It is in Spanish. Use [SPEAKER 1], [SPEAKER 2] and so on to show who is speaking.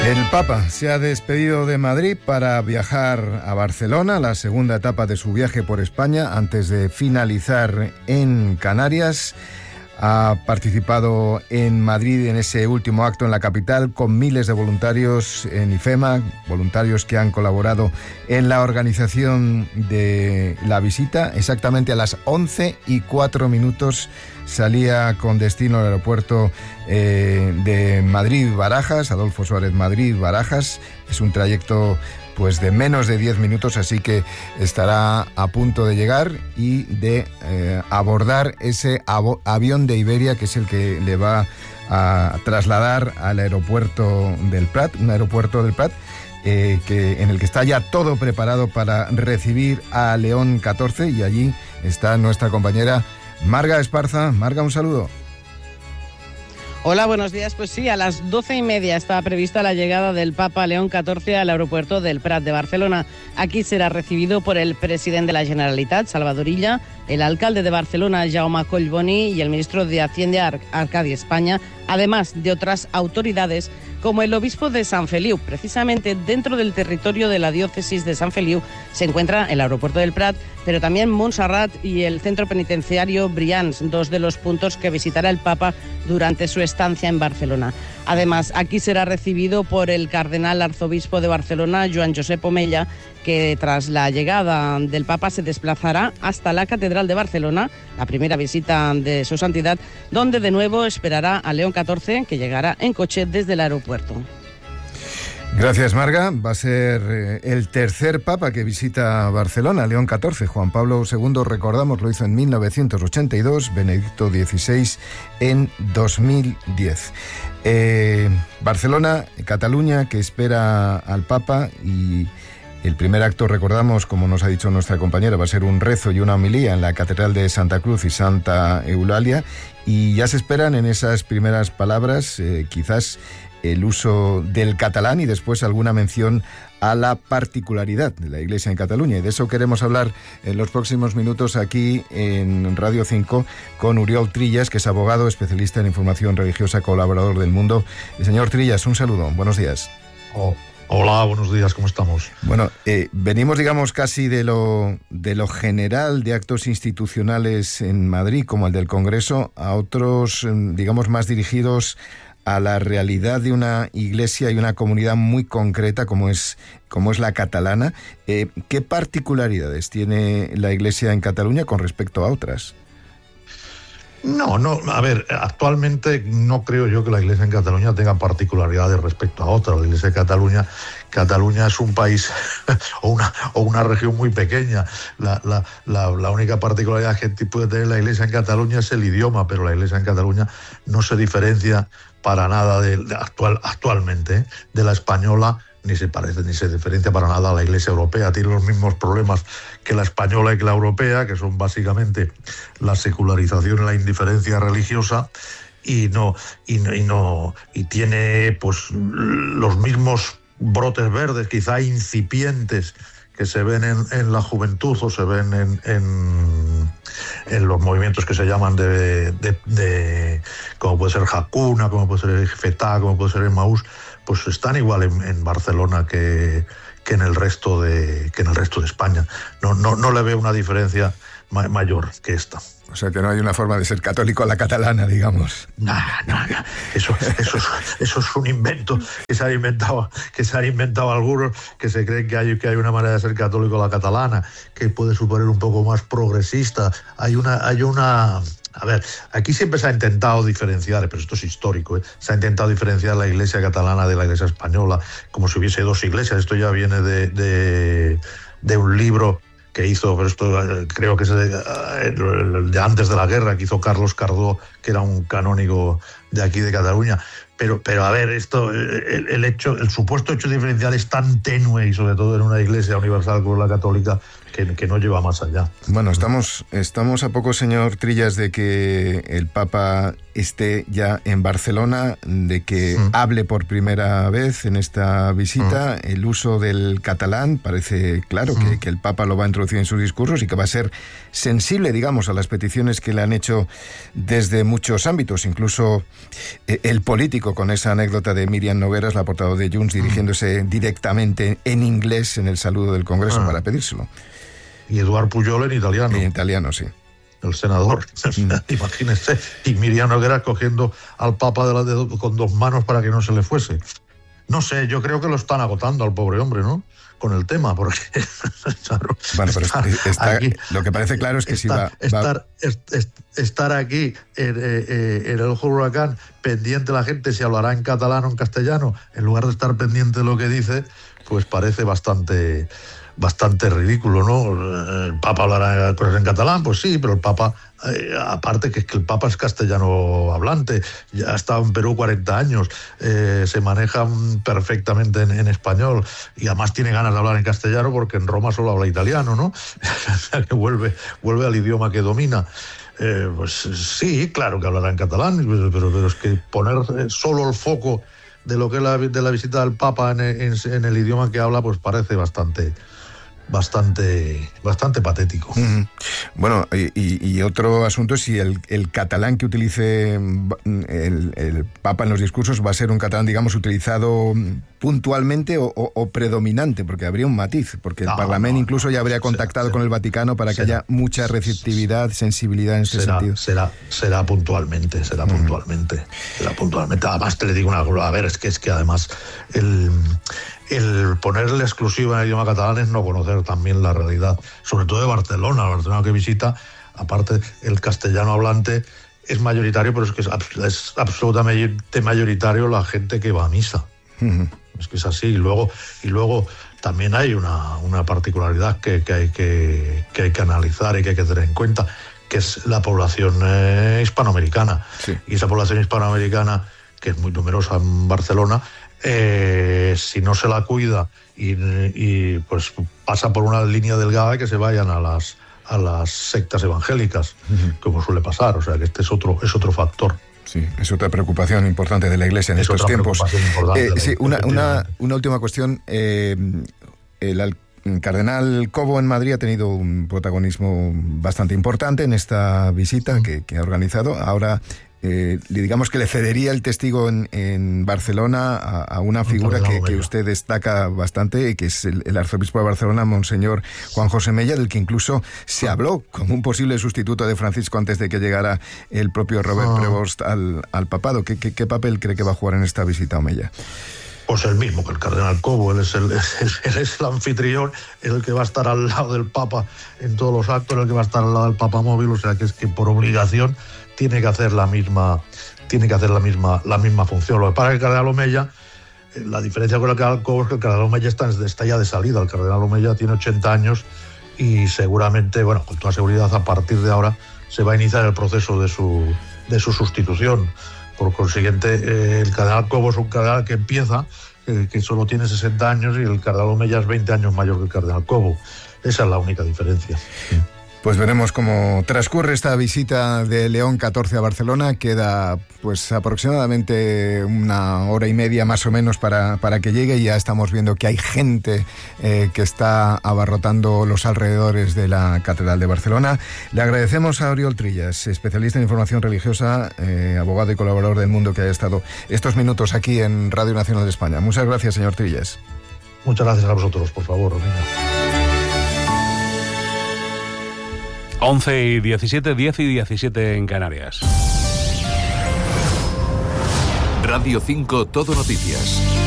[SPEAKER 1] El Papa se ha despedido de Madrid para viajar a Barcelona, la segunda etapa de su viaje por España, antes de finalizar en Canarias. Ha participado en Madrid en ese último acto en la capital con miles de voluntarios en IFEMA, voluntarios que han colaborado en la organización de la visita. Exactamente a las 11:04 salía con destino al aeropuerto de Madrid-Barajas, Adolfo Suárez Madrid-Barajas. Es un trayecto pues de menos de 10 minutos, así que estará a punto de llegar y de abordar ese avión de Iberia, que es el que le va a trasladar al aeropuerto del Prat, un aeropuerto del Prat en el que está ya todo preparado para recibir a León XIV, y allí está nuestra compañera Marga Esparza. Marga, un saludo.
[SPEAKER 2] Hola, buenos días. Pues sí, a las 12:30 estaba prevista la llegada del Papa León XIV al aeropuerto del Prat de Barcelona. Aquí será recibido por el presidente de la Generalitat, Salvador Illa, el alcalde de Barcelona, Jaume Collboni, y el ministro de Hacienda, Arcadi España, además de otras autoridades como el obispo de Sant Feliu. Precisamente dentro del territorio de la diócesis de Sant Feliu se encuentra el aeropuerto del Prat, pero también Montserrat y el centro penitenciario Brians, dos de los puntos que visitará el Papa durante su estancia en Barcelona. Además, aquí será recibido por el cardenal arzobispo de Barcelona, Joan Josep Omella, que tras la llegada del Papa se desplazará hasta la Catedral de Barcelona, la primera visita de su santidad, donde de nuevo esperará a León XIV, que llegará en coche desde el aeropuerto.
[SPEAKER 1] Gracias, Marga. Va a ser el tercer Papa que visita Barcelona, León XIV. Juan Pablo II, recordamos, lo hizo en 1982, Benedicto XVI en 2010. Barcelona, Cataluña, que espera al Papa, y el primer acto, recordamos, como nos ha dicho nuestra compañera, va a ser un rezo y una homilía en la Catedral de Santa Cruz y Santa Eulalia, y ya se esperan en esas primeras palabras quizás el uso del catalán y después alguna mención a la particularidad de la Iglesia en Cataluña. Y de eso queremos hablar en los próximos minutos aquí en Radio 5 con Oriol Trillas, que es abogado, especialista en información religiosa, colaborador del Mundo. Señor Trillas, un saludo. Buenos días.
[SPEAKER 3] Hola, buenos días, ¿cómo estamos?
[SPEAKER 1] Bueno, venimos, digamos, casi de lo general de actos institucionales en Madrid, como el del Congreso, a otros, digamos, más dirigidos a la realidad de una iglesia y una comunidad muy concreta como es la catalana. ¿Qué particularidades tiene la iglesia en Cataluña con respecto a otras?
[SPEAKER 3] No, a ver, actualmente no creo yo que la Iglesia en Cataluña tenga particularidades respecto a otras. La Iglesia de Cataluña es un país o una región muy pequeña. La única particularidad que puede tener la Iglesia en Cataluña es el idioma, pero la Iglesia en Cataluña no se diferencia para nada actualmente de la española, ni se parece ni se diferencia para nada a la Iglesia europea. Tiene los mismos problemas que la española y que la europea, que son básicamente la secularización y la indiferencia religiosa, y tiene pues los mismos brotes verdes, quizá incipientes, que se ven en la juventud o se ven en los movimientos que se llaman de como puede ser Hakuna, como puede ser Fetá, como puede ser Emmaús, pues están igual en Barcelona que en el resto de España. No le veo una diferencia mayor que esta.
[SPEAKER 1] O sea que no hay una forma de ser católico a la catalana, digamos.
[SPEAKER 3] No. Eso es un invento que se han inventado algunos, que se creen que hay una manera de ser católico a la catalana, que puede suponer un poco más progresista. Hay una. A ver, aquí siempre se ha intentado diferenciar, pero esto es histórico, se ha intentado diferenciar la Iglesia catalana de la Iglesia española, como si hubiese dos iglesias. Esto ya viene de un libro que hizo, pero esto creo que es de antes de la guerra, que hizo Carlos Cardó, que era un canónigo de aquí de Cataluña. Pero a ver, esto, el supuesto hecho diferencial es tan tenue, y sobre todo en una iglesia universal como la católica, que no lleva más allá.
[SPEAKER 1] Bueno, estamos a poco, señor Trillas, de que el Papa esté ya en Barcelona, de que hable por primera vez en esta visita. El uso del catalán parece claro que el Papa lo va a introducir en sus discursos y que va a ser sensible, digamos, a las peticiones que le han hecho desde muchos ámbitos, incluso el político con esa anécdota de Míriam Nogueras, la portavoz de Junts, dirigiéndose directamente en inglés en el saludo del Congreso para pedírselo.
[SPEAKER 3] Y Eduard Pujol en italiano.
[SPEAKER 1] En italiano, sí.
[SPEAKER 3] El senador, imagínese, y Míriam Nogueras cogiendo al Papa con 2 manos para que no se le fuese. No sé, yo creo que lo están agotando al pobre hombre, ¿no? Con el tema, porque... Claro,
[SPEAKER 1] bueno, pero aquí, lo que parece claro es que
[SPEAKER 3] estar aquí en el ojo del huracán, pendiente la gente si hablará en catalán o en castellano, en lugar de estar pendiente de lo que dice, pues parece bastante ridículo, ¿no? El Papa hablará cosas en catalán, pues sí, pero el Papa, aparte que es que el Papa es castellano hablante, ya ha estado en Perú 40 años, se maneja perfectamente en español y además tiene ganas de hablar en castellano porque en Roma solo habla italiano, ¿no? Que vuelve al idioma que domina. Pues sí, claro que hablará en catalán, pero es que poner solo el foco de lo que es de la visita del Papa en el idioma que habla, pues parece bastante patético.
[SPEAKER 1] Bueno, y otro asunto es si el catalán que utilice el Papa en los discursos va a ser un catalán, digamos, utilizado puntualmente o predominante, porque habría un matiz, porque el Parlamento incluso ya habría contactado con el Vaticano para que haya mucha receptividad, sensibilidad en este sentido.
[SPEAKER 3] Será puntualmente. Además te le digo una cosa, a ver, es que además el ponerle exclusiva en el idioma catalán es no conocer también la realidad, sobre todo de Barcelona que visita. Aparte, el castellano hablante es mayoritario, pero es que es absolutamente mayoritario la gente que va a misa. Es que es así. Y luego también hay una particularidad que hay que analizar y que hay que tener en cuenta, que es la población hispanoamericana. Sí. Y esa población hispanoamericana, que es muy numerosa en Barcelona, si no se la cuida y pues pasa por una línea delgada, que se vayan a las sectas evangélicas, como suele pasar. O sea que este es otro factor.
[SPEAKER 1] Sí, es otra preocupación importante de la Iglesia en estos tiempos. Sí, una última cuestión. El cardenal Cobo en Madrid ha tenido un protagonismo bastante importante en esta visita que ha organizado. Ahora digamos que le cedería el testigo en Barcelona a una figura que usted destaca bastante, y que es el arzobispo de Barcelona, Monseñor Juan José Mella, del que incluso se habló como un posible sustituto de Francisco antes de que llegara el propio Robert Prevost al papado. ¿Qué papel cree que va a jugar en esta visita a Mella?
[SPEAKER 3] Pues el mismo que el cardenal Cobo. Él es el anfitrión, el que va a estar al lado del Papa en todos los actos, el que va a estar al lado del Papa móvil, o sea que es que por obligación tiene que hacer la misma función. Lo que pasa es que el cardenal Omeya, la diferencia con el cardenal Cobo es que el cardenal Omeya está ya de salida. El cardenal Omeya tiene 80 años y seguramente, bueno, con toda seguridad, a partir de ahora se va a iniciar el proceso de su sustitución. Por consiguiente, el cardenal Cobo es un cardenal que empieza, que solo tiene 60 años, y el cardenal Omeya es 20 años mayor que el cardenal Cobo. Esa es la única diferencia.
[SPEAKER 1] Pues veremos cómo transcurre esta visita de León XIV a Barcelona. Queda pues aproximadamente 1 hora y media más o menos para que llegue, y ya estamos viendo que hay gente que está abarrotando los alrededores de la Catedral de Barcelona. Le agradecemos a Oriol Trillas, especialista en información religiosa, abogado y colaborador del Mundo, que haya estado estos minutos aquí en Radio Nacional de España. Muchas gracias, señor Trillas.
[SPEAKER 3] Muchas gracias a vosotros, por favor, Romina.
[SPEAKER 4] 11:17, 10:17 en Canarias.
[SPEAKER 5] Radio 5 Todo Noticias.